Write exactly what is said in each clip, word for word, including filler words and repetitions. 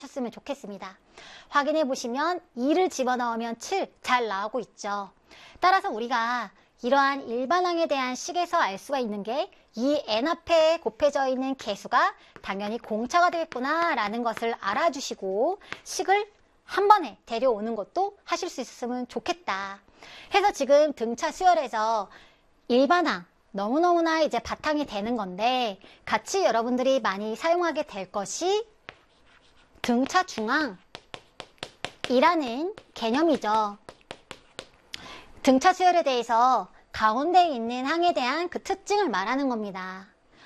하셨으면 좋겠습니다. 확인해 보시면 이를 집어넣으면 칠 잘 나오고 있죠. 따라서 우리가 이러한 일반항에 대한 식에서 알 수가 있는 게 이 n 앞에 곱해져 있는 개수가 당연히 공차가 되겠구나 라는 것을 알아주시고 식을 한 번에 데려오는 것도 하실 수 있었으면 좋겠다. 해서 지금 등차 수열에서 일반항 너무너무나 이제 바탕이 되는 건데 같이 여러분들이 많이 사용하게 될 것이 등차 중항이라는 개념이죠. 등차 수열에 대해서 가운데 있는 항에 대한 그 특징을 말하는 겁니다.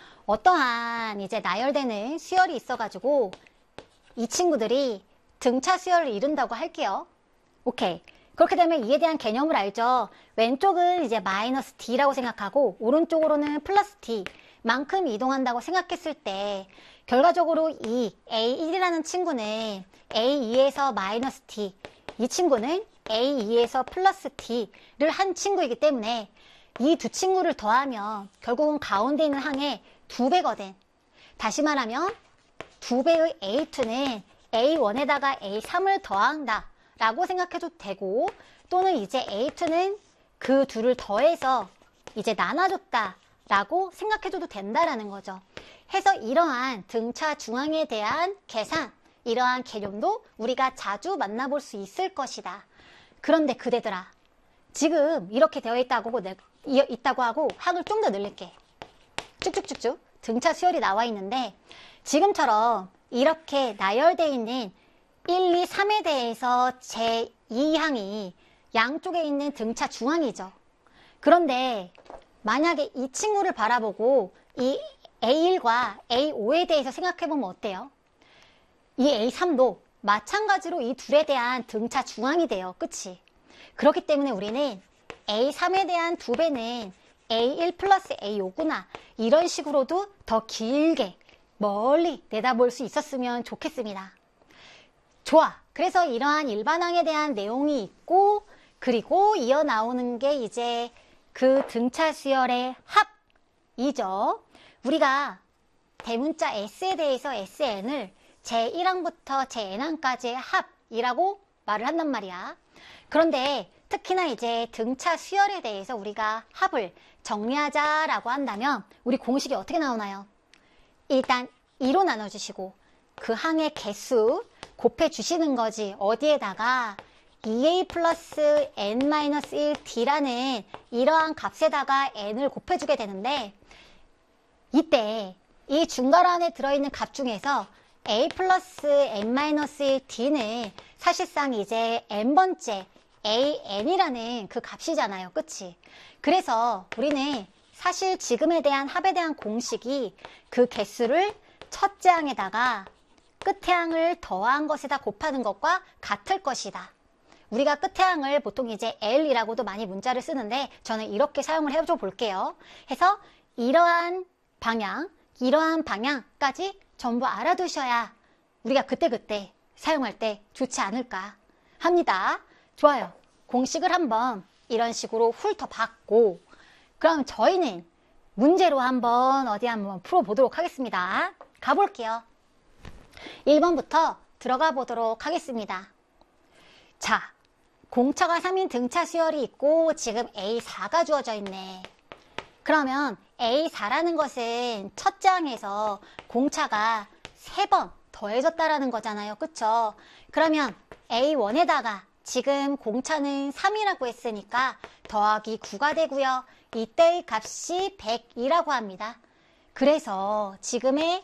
어떠한 이제 나열되는 수열이 있어가지고 이 친구들이 등차 수열을 이룬다고 할게요. 오케이. 그렇게 되면 이에 대한 개념을 알죠. 왼쪽은 이제 마이너스 d라고 생각하고 오른쪽으로는 플러스 d만큼 이동한다고 생각했을 때 결과적으로 이 에이 일이라는 친구는 에이 이에서 마이너스 d, 이 친구는 에이 이에서 플러스 d를 한 친구이기 때문에 이 두 친구를 더하면 결국은 가운데 있는 항의 두 배거든. 다시 말하면 두 배의 에이 투는 에이 원에다가 에이 삼을 더한다 라고 생각해도 되고, 또는 이제 에이 투는 그 둘을 더해서 이제 나눠줬다 라고 생각해줘도 된다라는 거죠. 해서 이러한 등차 중항에 대한 계산, 이러한 개념도 우리가 자주 만나볼 수 있을 것이다. 그런데 그대들아, 지금 이렇게 되어 있다고, 있다고 하고 항을 좀 더 늘릴게. 쭉쭉쭉쭉 등차 수열이 나와 있는데 지금처럼 이렇게 나열되어 있는 일, 이, 삼에 대해서 제이 항이 양쪽에 있는 등차 중항이죠. 그런데 만약에 이 친구를 바라보고 이 에이 일과 에이 오에 대해서 생각해보면 어때요? 이 에이 삼도 마찬가지로 이 둘에 대한 등차 중항이 돼요. 그치? 그렇기 때문에 우리는 에이 삼에 대한 두 배는 에이 일 플러스 에이 오구나. 이런 식으로도 더 길게 멀리 내다볼 수 있었으면 좋겠습니다. 좋아. 그래서 이러한 일반항에 대한 내용이 있고, 그리고 이어 나오는 게 이제 그 등차 수열의 합이죠. 우리가 대문자 S에 대해서 에스엔을 제일 항부터 제엔 항까지의 합이라고 말을 한단 말이야. 그런데 특히나 이제 등차 수열에 대해서 우리가 합을 정리하자라고 한다면 우리 공식이 어떻게 나오나요? 일단 이로 나눠주시고 그 항의 개수 곱해주시는 거지. 어디에다가 이 에이 플러스 엔 마이너스 일 디라는 이러한 값에다가 n을 곱해주게 되는데, 이때 이 중괄호 안에 들어있는 값 중에서 a 플러스 n 마이너스 일 디는 사실상 이제 n번째 에이엔이라는 그 값이잖아요. 그치? 그래서 우리는 사실 지금에 대한 합에 대한 공식이 그 개수를 첫째 항에다가 끝에 항을 더한 것에다 곱하는 것과 같을 것이다. 우리가 끝에 항을 보통 이제 L이라고도 많이 문자를 쓰는데 저는 이렇게 사용을 해줘 볼게요. 해서 이러한 방향, 이러한 방향까지 전부 알아두셔야 우리가 그때그때 사용할 때 좋지 않을까 합니다. 좋아요. 공식을 한번 이런 식으로 훑어봤고, 그럼 저희는 문제로 한번 어디 한번 풀어보도록 하겠습니다. 가볼게요. 일 번부터 들어가 보도록 하겠습니다. 자, 공차가 삼인 등차 수열이 있고 지금 에이 사가 주어져 있네. 그러면 에이 사라는 것은 첫째 항에서 공차가 세 번 더해졌다라는 거잖아요. 그쵸? 그러면 에이 원에다가 지금 공차는 삼이라고 했으니까 더하기 구가 되고요. 이때의 값이 백이라고 합니다. 그래서 지금의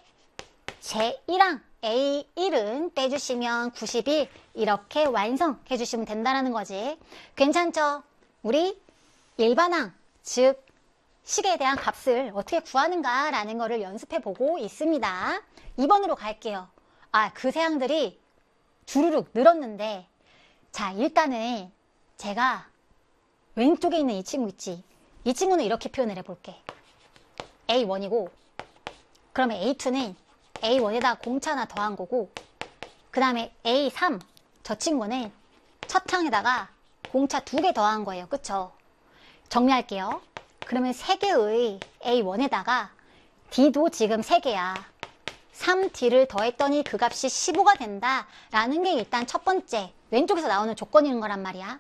제일 항 에이 일은 빼주시면 구십일 이렇게 완성해 주시면 된다는 거지. 괜찮죠? 우리 일반항, 즉 식에 대한 값을 어떻게 구하는가 라는 거를 연습해 보고 있습니다. 이 번으로 갈게요. 아, 그 세항들이 주르륵 늘었는데, 자, 일단은 제가 왼쪽에 있는 이 친구 있지? 이 친구는 이렇게 표현을 해볼게. 에이 원이고, 그러면 에이 투는 에이 원에다 공차 하나 더한 거고, 그 다음에 에이 삼, 저 친구는 첫 항에다가 공차 두 개 더한 거예요. 그쵸? 정리할게요. 그러면 세 개의 에이 원에다가 D도 지금 세 개야. 삼 디를 더했더니 그 값이 십오가 된다라는 게 일단 첫 번째 왼쪽에서 나오는 조건인 거란 말이야.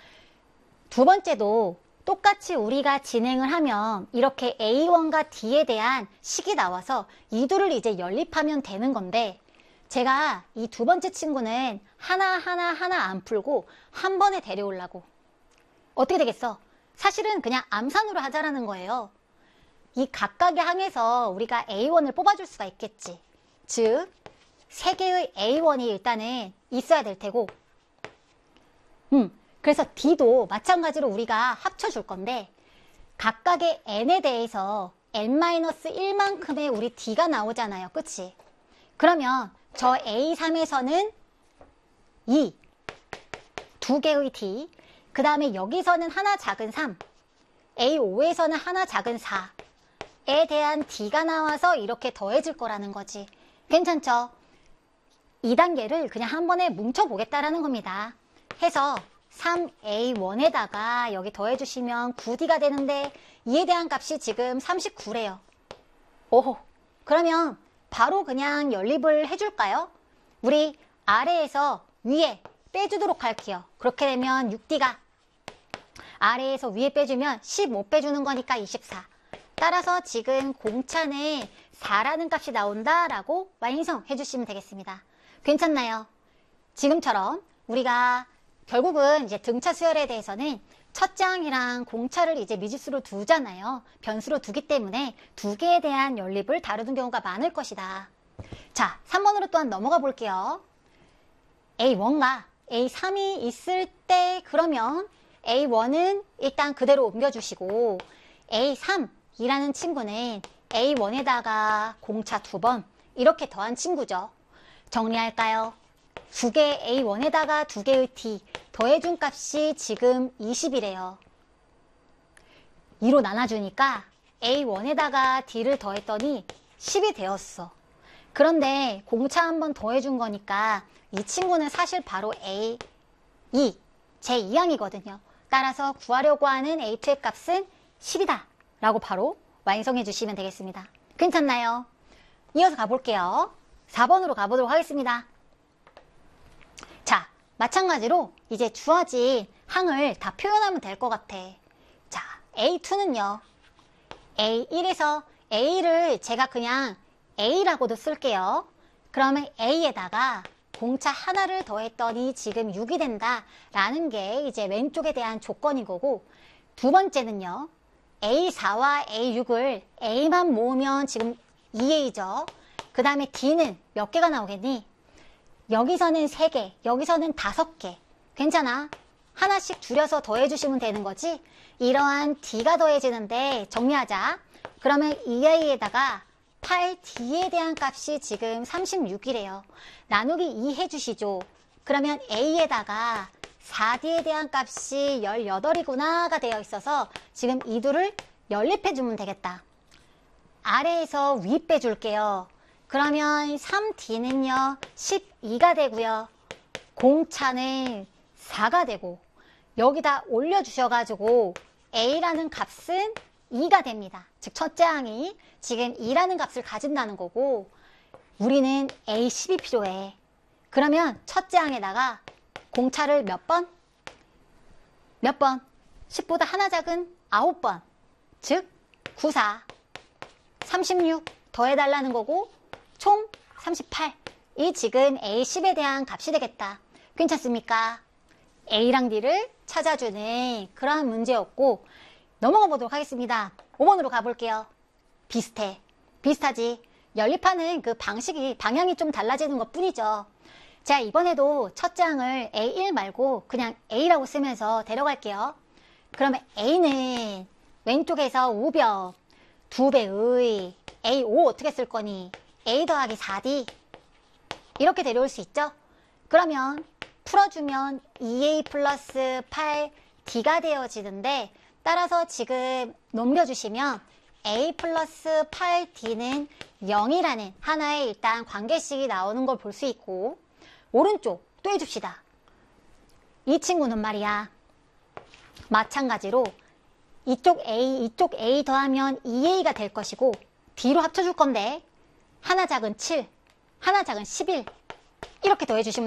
두 번째도 똑같이 우리가 진행을 하면 이렇게 에이원과 D에 대한 식이 나와서 이 둘을 이제 연립하면 되는 건데, 제가 이 두 번째 친구는 하나하나 하나 안 풀고 한 번에 데려오려고. 어떻게 되겠어? 사실은 그냥 암산으로 하자라는 거예요. 이 각각의 항에서 우리가 에이원을 뽑아줄 수가 있겠지. 즉, 세 개의 에이원이 일단은 있어야 될 테고, 음, 그래서 D도 마찬가지로 우리가 합쳐줄 건데, 각각의 N에 대해서 엔 마이너스 일만큼의 우리 D가 나오잖아요. 그치? 그러면 저 에이 삼에서는 이, 두 개의 D, 그 다음에 여기서는 하나 작은 삼, 에이 오에서는 하나 작은 사에 대한 D가 나와서 이렇게 더해질 거라는 거지. 괜찮죠? 이 단계를 그냥 한 번에 뭉쳐보겠다라는 겁니다. 해서 삼 에이 원에다가 여기 더해주시면 구 디가 되는데 이에 대한 값이 지금 삼십구래요. 오호, 그러면 바로 그냥 연립을 해줄까요? 우리 아래에서 위에 빼주도록 할게요. 그렇게 되면 육 디가 아래에서 위에 빼주면 십오 빼주는 거니까 이십사. 따라서 지금 공차는 사라는 값이 나온다라고 완성해 주시면 되겠습니다. 괜찮나요? 지금처럼 우리가 결국은 이제 등차 수열에 대해서는 첫째 항이랑 공차를 이제 미지수로 두잖아요. 변수로 두기 때문에 두 개에 대한 연립을 다루는 경우가 많을 것이다. 자, 삼 번으로 또한 넘어가 볼게요. 에이 원과 에이 삼이 있을 때 그러면 에이 원은 일단 그대로 옮겨주시고 에이 삼이라는 친구는 에이 원에다가 공차 두 번 이렇게 더한 친구죠. 정리할까요? 두 개의 에이 원에다가 두 개의 D 더해준 값이 지금 이십이래요. 이로 나눠주니까 에이 원에다가 D를 더했더니 십이 되었어. 그런데 공차 한번 더해준 거니까 이 친구는 사실 바로 에이 이, 제이 항이거든요. 따라서 구하려고 하는 에이 투의 값은 십이다 라고 바로 완성해 주시면 되겠습니다. 괜찮나요? 이어서 가볼게요. 사 번으로 가보도록 하겠습니다. 자, 마찬가지로 이제 주어진 항을 다 표현하면 될 것 같아. 자, 에이 투는요. 에이 일에서 A를 제가 그냥 A라고도 쓸게요. 그러면 A에다가 공차 하나를 더했더니 지금 육이 된다라는 게 이제 왼쪽에 대한 조건인 거고, 두 번째는요. 에이 사와 에이 육을 A만 모으면 지금 이 에이죠. 그 다음에 D는 몇 개가 나오겠니? 여기서는 세 개, 여기서는 다섯 개. 괜찮아. 하나씩 줄여서 더해주시면 되는 거지. 이러한 D가 더해지는데 정리하자. 그러면 이 에이에다가 팔 디에 대한 값이 지금 삼십육이래요. 나누기 이 해주시죠. 그러면 A에다가 사 디에 대한 값이 십팔이구나가 되어 있어서 지금 이 둘을 연립해주면 되겠다. 아래에서 위 빼줄게요. 그러면 삼 디는요 십이가 되고요. 공차는 사가 되고 여기다 올려주셔가지고 A라는 값은 이가 됩니다. 즉 첫째 항이 지금 이라는 값을 가진다는 거고, 우리는 에이 십이 필요해. 그러면 첫째 항에다가 공차를 몇 번? 몇 번? 십보다 하나 작은 아홉 번. 즉 구십사, 삼십육 더해달라는 거고 총 삼십팔. 이 지금 에이 십에 대한 값이 되겠다. 괜찮습니까? A랑 D를 찾아주는 그러한 문제였고, 넘어가 보도록 하겠습니다. 오 번으로 가볼게요. 비슷해. 비슷하지. 연립하는 그 방식이, 방향이 좀 달라지는 것 뿐이죠. 자, 이번에도 첫째 항을 에이 일 말고 그냥 A라고 쓰면서 데려갈게요. 그러면 A는 왼쪽에서 우변 두 배의 에이 오 어떻게 쓸 거니? A 더하기 사 디 이렇게 데려올 수 있죠? 그러면 풀어주면 이 에이 플러스 팔 디가 되어지는데, 따라서 지금 넘겨주시면 A 플러스 팔 디는 영이라는 하나의 일단 관계식이 나오는 걸 볼 수 있고, 오른쪽 또 해줍시다. 이 친구는 말이야, 마찬가지로 이쪽 A, 이쪽 A 더하면 이 에이가 될 것이고 D로 합쳐줄 건데, 하나 작은 칠, 하나 작은 십일 이렇게 더해주시면